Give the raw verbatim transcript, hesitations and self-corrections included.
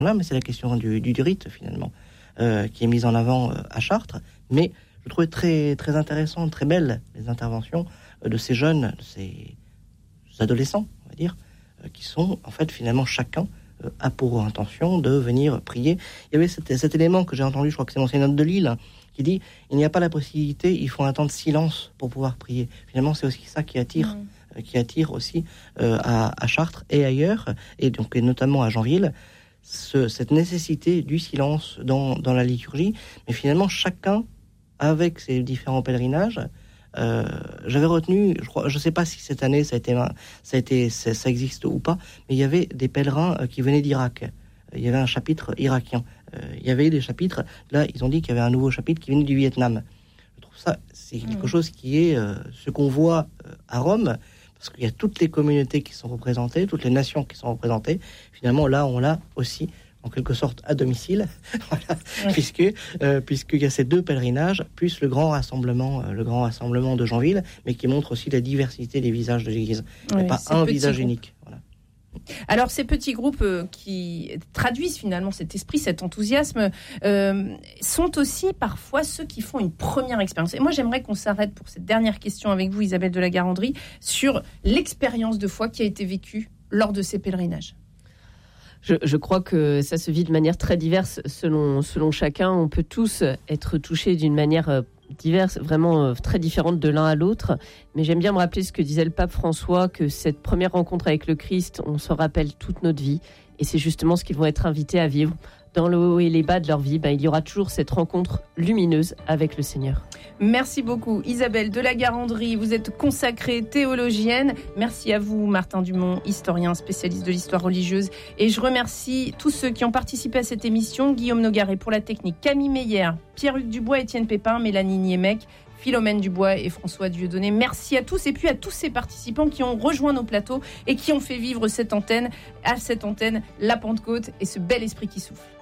là, mais c'est la question du, du, du rite, finalement, euh, qui est mise en avant euh, à Chartres. Mais je trouvais très, très intéressant, très belles les interventions euh, de ces jeunes, de ces adolescents, on va dire, euh, qui sont, en fait, finalement, chacun euh, a pour intention de venir prier. Il y avait cet, cet élément que j'ai entendu, je crois que c'est Monseigneur de Lille, hein, qui dit, il n'y a pas la possibilité, il faut un temps de silence pour pouvoir prier. Finalement, c'est aussi ça qui attire, mmh. euh, qui attire aussi euh, à, à Chartres et ailleurs, et donc et notamment à Janville, ce, cette nécessité du silence dans, dans la liturgie. Mais finalement, chacun, avec ses différents pèlerinages, euh, j'avais retenu, je crois, je sais pas si cette année ça a été, ça a été, ça, ça existe ou pas, mais il y avait des pèlerins euh, qui venaient d'Irak. Il y avait un chapitre irakien. Euh, il y avait des chapitres. Là, ils ont dit qu'il y avait un nouveau chapitre qui venait du Vietnam. Je trouve ça, c'est quelque mmh. chose qui est euh, ce qu'on voit euh, à Rome, parce qu'il y a toutes les communautés qui sont représentées, toutes les nations qui sont représentées. Finalement, là, on l'a aussi en quelque sorte à domicile, voilà, oui. puisque euh, puisqu'il y a ces deux pèlerinages, plus le grand rassemblement, euh, le grand rassemblement de Janville, mais qui montre aussi la diversité des visages de l'Église. Il n'y a pas un visage groupe. unique. Voilà. Alors ces petits groupes euh, qui traduisent finalement cet esprit, cet enthousiasme, euh, sont aussi parfois ceux qui font une première expérience. Et moi j'aimerais qu'on s'arrête pour cette dernière question avec vous, Isabelle de la Garandrie, sur l'expérience de foi qui a été vécue lors de ces pèlerinages. Je, je crois que ça se vit de manière très diverse selon, selon chacun. On peut tous être touchés d'une manière diverse, vraiment très différente de l'un à l'autre. Mais j'aime bien me rappeler ce que disait le pape François, que cette première rencontre avec le Christ, on s'en rappelle toute notre vie. Et c'est justement ce qu'ils vont être invités à vivre. Dans le haut et les bas de leur vie, ben, il y aura toujours cette rencontre lumineuse avec le Seigneur. Merci beaucoup Isabelle de la Garandrie, vous êtes consacrée théologienne. Merci à vous Martin Dumont, historien spécialiste de l'histoire religieuse. Et je remercie tous ceux qui ont participé à cette émission. Guillaume Nogaret pour la technique, Camille Meyer, Pierre-Hugues Dubois, Étienne Pépin, Mélanie Niemec, Philomène Dubois et François Dieudonné. Merci à tous et puis à tous ces participants qui ont rejoint nos plateaux et qui ont fait vivre cette antenne, à cette antenne, la Pentecôte et ce bel esprit qui souffle.